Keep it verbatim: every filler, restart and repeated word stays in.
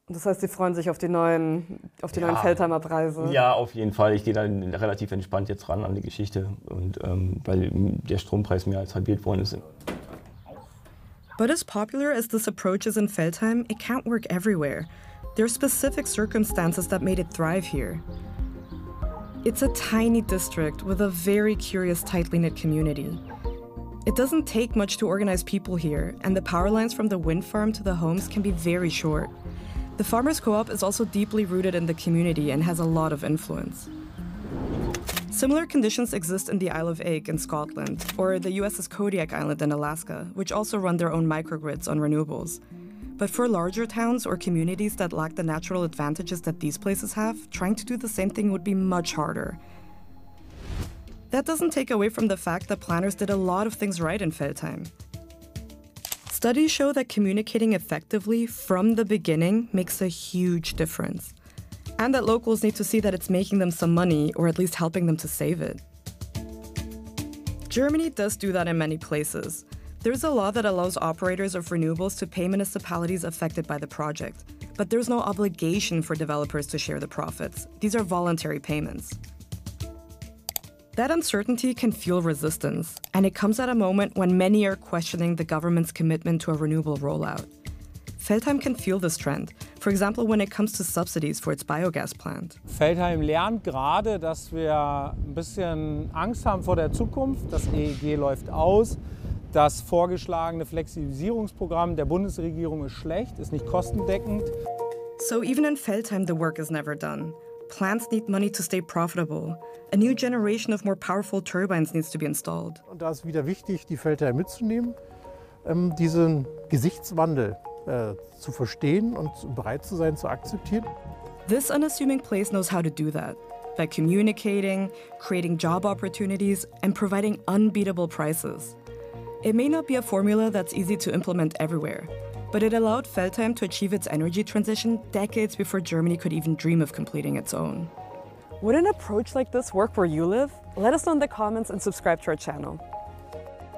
Das heißt, Sie freuen sich auf die neuen, auf die Ja. neuen Feldheimer Preise? Ja, auf jeden Fall. Ich gehe da relativ entspannt jetzt ran an die Geschichte, und, ähm, weil der Strompreis mehr als halbiert worden ist. But as popular as this approach is in Feldheim, it can't work everywhere. There are specific circumstances that made it thrive here. It's a tiny district with a very curious, tightly knit community. It doesn't take much to organize people here, and the power lines from the wind farm to the homes can be very short. The Farmers Co-op is also deeply rooted in the community and has a lot of influence. Similar conditions exist in the Isle of Egg in Scotland, or the U S's Kodiak Island in Alaska, which also run their own microgrids on renewables. But for larger towns or communities that lack the natural advantages that these places have, trying to do the same thing would be much harder. That doesn't take away from the fact that planners did a lot of things right in Feldheim. Studies show that communicating effectively from the beginning makes a huge difference, and that locals need to see that it's making them some money, or at least helping them to save it. Germany does do that in many places. There's a law that allows operators of renewables to pay municipalities affected by the project, but there's no obligation for developers to share the profits. These are voluntary payments. That uncertainty can fuel resistance, and it comes at a moment when many are questioning the government's commitment to a renewable rollout. Feldheim can feel this trend, for example when it comes to subsidies for its biogas plant. Feldheim lernt gerade, dass wir ein bisschen Angst haben vor der Zukunft. Das E E G läuft aus. Das vorgeschlagene Flexibilisierungsprogramm der Bundesregierung ist schlecht, ist nicht kostendeckend. So even in Feldheim, the work is never done. Plants need money to stay profitable. A new generation of more powerful turbines needs to be installed. Und da ist wieder wichtig, die Feldheim mitzunehmen, ähm, diesen Gesichtswandel äh, zu verstehen und bereit zu sein, zu akzeptieren. This unassuming place knows how to do that, by communicating, creating job opportunities, and providing unbeatable prices. It may not be a formula that's easy to implement everywhere, but it allowed Feldheim to achieve its energy transition decades before Germany could even dream of completing its own. Would an approach like this work where you live? Let us know in the comments and subscribe to our channel.